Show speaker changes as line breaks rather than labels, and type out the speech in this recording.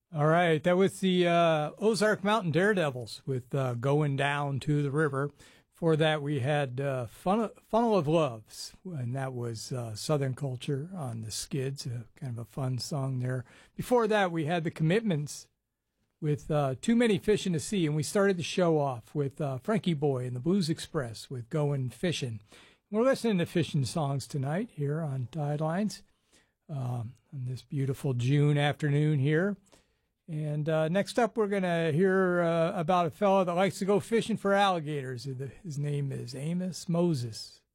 All right, that was the Ozark Mountain Daredevils with Going Down to the River. For that, we had Funnel of Loves, and that was Southern Culture on the Skids, kind of a fun song there. Before that, we had the Commitments with Too Many Fish in the Sea, and we started the show off with Frankie Boy and the Blues Express with Going Fishing. We're listening to fishing songs tonight here on Tidelines on this beautiful June afternoon here. And next up, we're going to hear about a fellow that likes to go fishing for alligators. His name is Amos Moses.